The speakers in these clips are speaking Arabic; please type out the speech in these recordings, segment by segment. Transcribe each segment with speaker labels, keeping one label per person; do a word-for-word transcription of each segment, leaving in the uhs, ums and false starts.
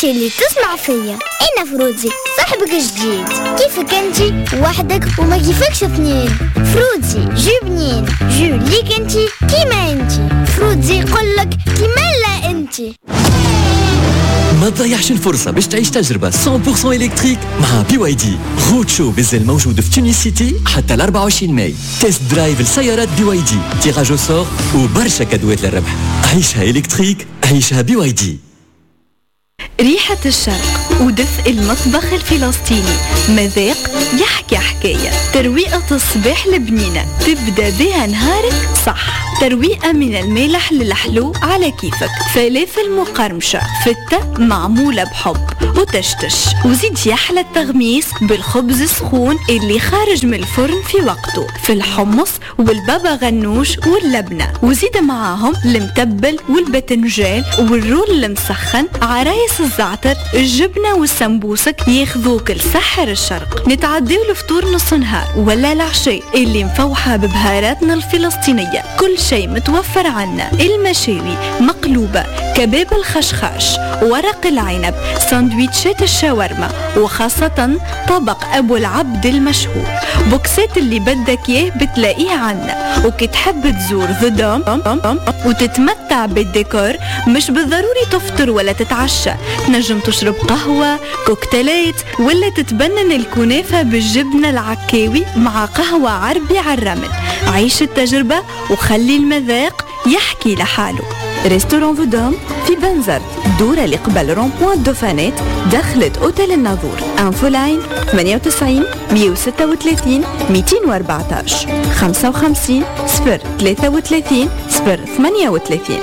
Speaker 1: انتي اللي تسمع فيا. انا فروزي صاحبك الجديد. كيفك انتي وحدك وما كيفكش اثنين؟ فروزي جو بنين جو ليك انتي كيما انتي. فروزي يقولك كيما لا انتي.
Speaker 2: ما تضيعش الفرصة باش تعيش تجربة مية بالمية إلكتريك مع بي واي دي. رود شو بزل موجود في تونس سيتي حتى الأربعة وعشرين ماي. تيست درايف لسيارات بي واي دي، تيراج او سور وبرشا كادوات للربح. عيشها إلكتريك، عيشها بي واي دي.
Speaker 3: ريحة الشرق ودفء المطبخ الفلسطيني، مذاق يحكي حكاية. ترويقة الصباح البنينة تبدأ بها نهارك صح. ترويقة من المالح للحلو على كيفك. فلافل مقرمشة فتة معمولة بحب وتشتش، وزيد يحلى التغميس بالخبز السخون اللي خارج من الفرن في وقته، في الحمص والبابا غنوش واللبنة، وزيد معاهم المتبل والبتنجان والرول المسخن، عرايس الزعتر، الجبنة والسمبوسك ياخذوك لسحر الشرق. نتعديو الفطور نص نهار ولا العشاء اللي مفوحة ببهاراتنا الفلسطينية. كل شيء متوفر عنا. المشاوي مقلوبة، كباب الخشخاش، ورق العنب، ساندويتشات الشاورما، وخاصة طبق أبو العبد المشهور. بوكسات اللي بدك إياه بتلاقيه عنا. وكي تحب تزور ذا دوم وتتمتع بالديكور، مش بالضروري تفطر ولا تتعشى. تنجم تشرب قهوة، كوكتيلات، ولا تتبنن الكنافة بالجبنة العكاوي مع قهوة عربي على الرمل. عيش التجربة وخلي المذاق يحكي لحاله. ريستوران فودوم في بنزرت، دورة اللي قبل رونبوان دوفانات، دخلت أوتيل الناظور. انفو لاين ثمانية وتسعين مية وستة وثلاثين مئتين وأربعة عشر خمسة وخمسين صفر ثلاثة وثلاثين صفر ثمانية وثلاثين.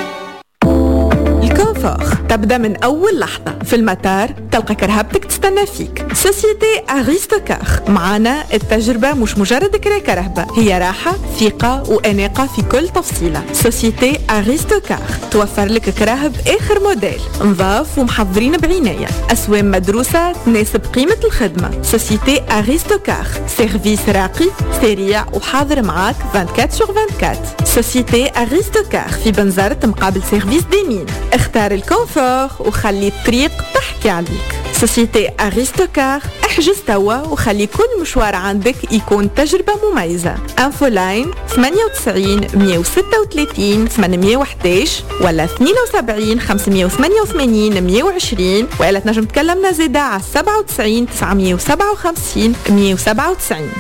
Speaker 4: الكونفور تبدأ من أول لحظة. في المطار تلقى كرهبتك تستنى فيك. سوسيتي أغريستوكار، معنا التجربة مش مجرد كرا كرهبة، هي راحة، ثقة وأناقة في كل تفصيلة. سوسيتي أغريستوكار توفر لك كراهب آخر موديل، نظاف ومحضرين بعناية، أسوام مدروسة تناسب قيمة الخدمة. سوسيتي أغريستوكار سيرفيس راقي سريع وحاضر معاك أربعة وعشرين سور أربعة وعشرين. سوسيتي أغريستوكار في بنزرت مقابل سيرفيس ديمين. اختار الكونفور وخلي الطريق تحكي عليك. سوسيتي أغريستوكار، احجز توا وخلي كل مشوار عندك يكون تجربة مميزة. انفو لاين ثمانية وتسعين مية وستة وثلاثين ثمانمية وأحد عشر ولا اثنين وسبعين خمسمية وثمانية وثمانين مية وعشرين، ولا تنجم تكلمنا زيادة على سبعة وتسعين تسعمية وسبعة وخمسين مية وسبعة وتسعين.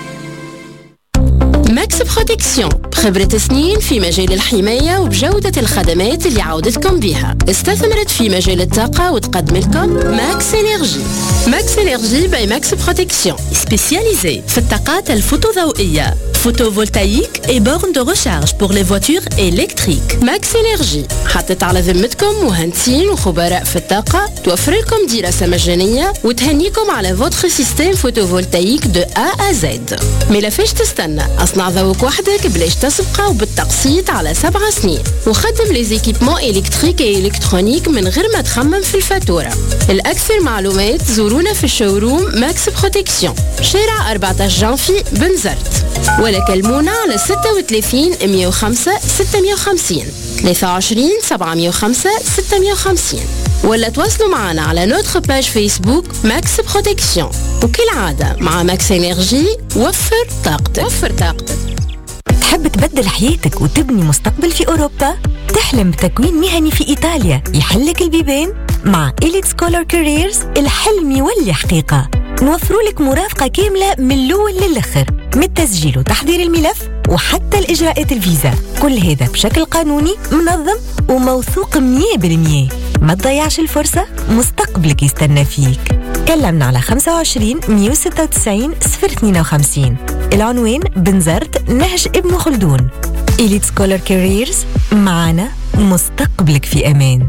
Speaker 5: ماكس بروتكسيون، خبرة سنين في مجال الحماية وبجودة الخدمات اللي عودتكم بها. استثمرت في مجال الطاقة وتقدم لكم ماكس إنرجي. ماكس إنرجي باي ماكس بروتكسيون، سبيسياليزي في الطاقات الفوتوضوئية، photovoltaïque et bornes de recharge pour les voitures électriques. ماكس إنرجي حطت على ذمتكم مهندسين وخبراء في الطاقة، توفر لكم دراسة مجانية وتهنيكم على فوتر سيستم فوتوفولتايك دو A à Z. ملافاش تستنى، اصنع ذوق وحدك بلاش تسبقه وبالتقسيط على سبع سنين، وخدم لي زيكيبمون إلكتريك و إلكترونيك من غير ما تخمم في الفاتورة. الأكثر معلومات زورونا في الشوروم ماكس بروتكسيون، شارع أربعة عشر جانفي بنزرت، ولا كلمونا على ستة وثلاثين مية وخمسة ستمية وخمسين ثلاثة وعشرين سبعمية وخمسة ستمية وخمسين، ولا تواصلوا معنا على نوتر باج فيسبوك ماكس بروتكسيون. وكالعادة مع ماكس إنرجي وفر طاقتك. وفر طاقتك.
Speaker 6: تحب تبدل حياتك وتبني مستقبل في أوروبا؟ تحلم بتكوين مهني في إيطاليا يحلك البيبان؟ مع إليت سكولر كاريرز الحلم يولي حقيقة. نوفروا لك مرافقة كاملة من الأول للآخر، من التسجيل وتحضير الملف وحتى الإجراءات الفيزا، كل هذا بشكل قانوني منظم وموثوق مية بالمية. ما تضيعش الفرصة، مستقبلك يستنى فيك. كلمنا على خمسة وعشرين مية وستة وتسعين صفر اثنين وخمسين. العنوان بنزرت نهج ابن خلدون. إليت سكولر كاريرز، معنا مستقبلك في أمان.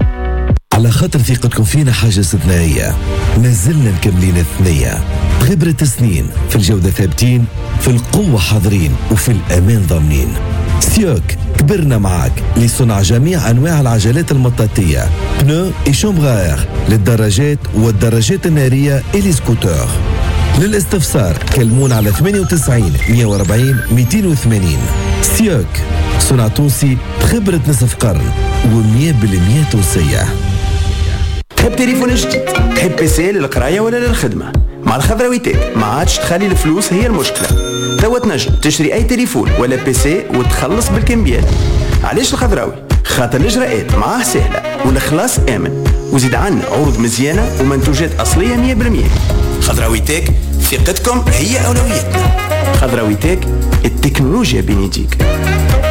Speaker 7: على خاطر ثقتكم فينا حاجة استثنائية، ما زلنا مكملين الثنية. خبرة سنين في الجودة ثابتين، في القوة حاضرين، وفي الأمان ضامنين. سيوك كبرنا معاك لصنع جميع أنواع العجلات المطاطية، بنو إي شومبغار للدراجات والدراجات النارية إلي سكوتر. للاستفسار كلمون على ثمانية وتسعين مية وأربعين مئتين وثمانين. سيوك صنع تونسي، خبرة نصف قرن ومية بالمية تونسية.
Speaker 8: تحب تليفون جديد، تحب بيسي للقراية ولا للخدمة؟ مع الخضراوي تك ما عادش تخلي الفلوس هي المشكلة. توا تنجم تشري أي تليفون ولا بيسي وتخلص بالكمبيات. علاش الخضراوي؟ خاطر الإجراءات معاه سهلة والخلاص آمن، وزيد عنا عروض مزيانة ومنتوجات أصلية مية بالمية. خضراوي تك، ثقتكم هي أولويتنا. خضراوي تك، التكنولوجيا بين يديك.